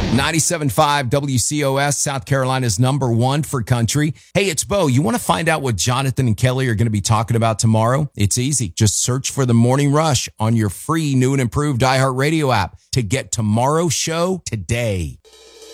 97.5 WCOS, South Carolina's #1 for country. Hey, it's Bo. You want to find out what Jonathan and Kelly are going to be talking about tomorrow? It's easy. Just search for The Morning Rush on your free new and improved iHeartRadio app to get tomorrow's show today.